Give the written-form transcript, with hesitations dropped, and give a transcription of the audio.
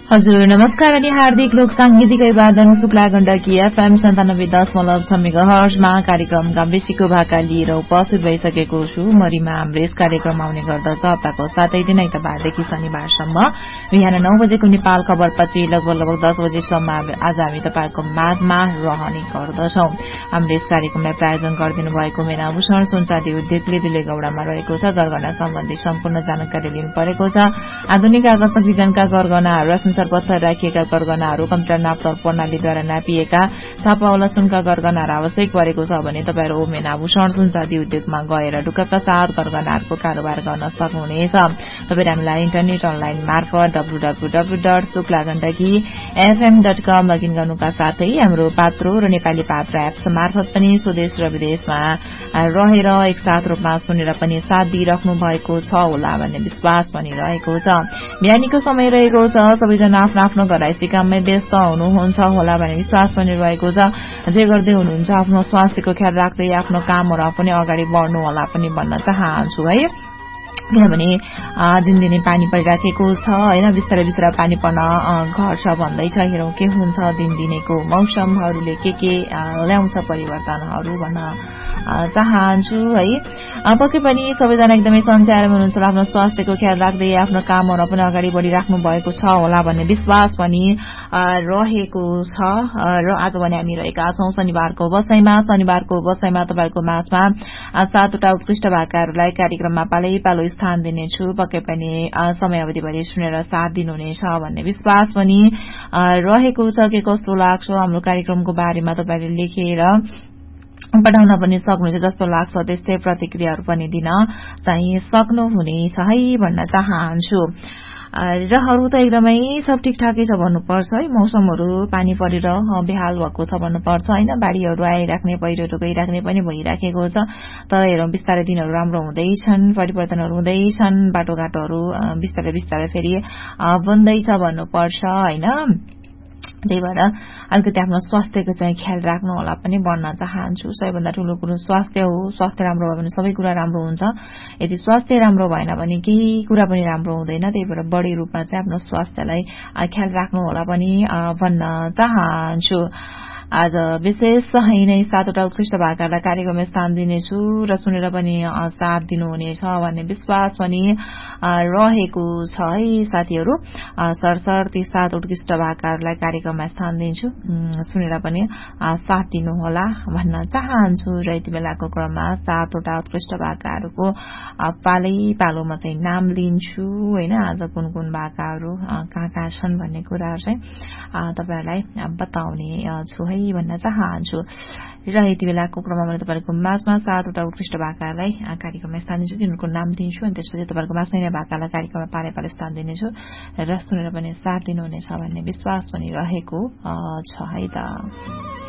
हजुर नमस्कार अनि हार्दिक लोक सांगीतिक अभिवादन शुक्ला गण्डकी एफएम 97.6 मेगाहर्जमा कार्यक्रमका बेसीको भाका लिएर उपस्थित भइसकेको छु। मरिमा हाम्रो कार्यक्रम आउने गर्दछ हप्ताको 7 दिन आइतबारदेखि शनिबारसम्म बिहान 9 बजेको नेपाल खबरपछि लगभग 10 बजेसम्म आज हामी तपाईको माझमा रहने गर्दछौं। हाम्रो कार्यक्रमलाई प्रायोजन गरिदिनु भएको मेनाभूषण सुनचाँदी उद्योगले दुलेगौडामा रहेको छ। गरगहना सम्बन्धी सम्पूर्ण जानकारी लिनु परेको छ। आधुनिक आकर्षक डिजाइनका गरगहनाहरू पत्थर राखिएका गरगहनाहरू कम्प्युटर नापतोल प्रणालीद्वारा नापिएका छापावाला सुनका गरगहनाहरू आवश्यक परेको छ भने तपाईहरु ओमेन आभूषण सुनचाँदी उद्योगमा गएर ढुक्कका साथ गरगहनाहरूको कारोबार गर्न सक्नुहुनेछ। तपाईहरु हामीलाई इन्टरनेट अनलाइन मार्फत www.suklagandaki.fm.com लगइन गर्नुका साथै हाम्रो पात्रो र नेपाली पात्र एप्स मार्फत पनि स्वदेश र विदेशमा रहेर एकसाथ रूपमा सुनेर पनि साथ दिइराख्नु भएको छ होला भन्ने विश्वास पनि रहेको छ। बिहानीको समय रहेको छ। सबैजना आफ्नो आफ्नो घरैसी काममै व्यस्त हुनुहुन्छ होला भन्ने विश्वास पनि रहेको छ। जे गर्दै हुनुहुन्छ आफ्नो स्वास्थ्यको ख्याल राख्दै आफ्नो कामहरु पनि अगाडि बढ्नु होला पनि भन्न चाहन्छु है। किनभने दिनदिनै पानी परिराखेको छ हैन, बिस्तारै बिस्तारै पानी पर्न घट्छ भन्दैछ। हेरौं के हुन्छ दिनदिनैको मौसमहरुले के ल्याउँछ परिवर्तनहरु भन्न चाहन्छु है। पक्कै पनि सबैजना एकदमै सञ्चारमा हुनुहुन्छ, आफ्नो स्वास्थ्यको ख्याल राख्दै आफ्नो कामहरु पनि अगाडि बढिराख्नु भएको छ होला भन्ने विश्वास पनि रहेको छ। र आज भने हामी रहेका छौं शनिबारको बसाइमा तपाईहरुको माझमा 7 वटा उत्कृष्ट भाकाहरूलाई कार्यक्रममा पालै पालो स्थान दिनेछु। पक्कै पनि समय अवधिभरि सुनेर साथ दिनुहुनेछ भन्ने विश्वास पनि रहेको छ। के कस्तो लाग्छ हाम्रो कार्यक्रमको बारेमा तपाईहरुले लेखेर पठाउन पनि सक्नुहुन्छ। जस्तो लाग्छ त्यस्तै प्रतिक्रियाहरू पनि दिन चाहिँ सक्नुहुनेछ है भन्न चाहन्छु। र अरु त एकदमै सब ठिकठाकै छ भन्नुपर्छ है। मौसमहरु पानी परेर बेहाल भएको छ भन्नुपर्छ हैन। बाढीहरु आइराख्ने पहिरोहरु गइराख्ने पनि भइराखेको छ। तर हेरौं बिस्तारै दिनहरु राम्रो हुँदैछन्, परिवर्तनहरु हुँदैछन्, बाटोघाटोहरु बिस्तारै बिस्तारै फेरि बन्दैछ भन्नुपर्छ हैन। त्यही भएर अलिकति आफ्नो स्वास्थ्यको चाहिँ ख्याल राख्नु होला पनि भन्न चाहन्छु। सबैभन्दा ठूलो कुरो स्वास्थ्य हो। स्वास्थ्य राम्रो भयो भने सबै कुरा राम्रो हुन्छ। यदि स्वास्थ्य राम्रो भएन भने केही कुरा पनि राम्रो हुँदैन। त्यही भएर बढी रूपमा चाहिँ आफ्नो स्वास्थ्यलाई ख्याल राख्नु होला पनि भन्न चाहन्छु। आज विशेष नै 7 वटा उत्कृष्ट भाकाहरूलाई कार्यक्रममा स्थान दिनेछु र सुनेर पनि साथ दिनुहुनेछ भन्ने विश्वास पनि रहेको छ है साथीहरु। सरसर ती 7 उत्कृष्ट भाकाहरूलाई कार्यक्रममा स्थान दिन्छु, सुनेर पनि साथ दिनु होला भन्न चाहन्छु। र यति बेलाको क्रममा 7 वटा उत्कृष्ट भाकाहरूको पालै पालोमा चाहिँ नाम लिन्छु हैन। आज कुन कुन भाकाहरू कहाँ छन् भन्ने कुराहरू चाहिँ तपाईहरुलाई बताउने छु है भन्न चाहन्छु। र यति बेलाको क्रममा मैले तपाईहरुको माझमा 7 वटा उत्कृष्ट भाकालाई कार्यक्रममा स्थान दिन्छु, तिनीहरुको नाम दिन्छु अनि त्यसपछि तपाईहरुको माझमा नै भाकालाई कार्यक्रममा पारै पालो स्थान दिनेछु र सुनेर पनि साथ दिनुहुनेछ भन्ने विश्वास पनि रहेको छ है त।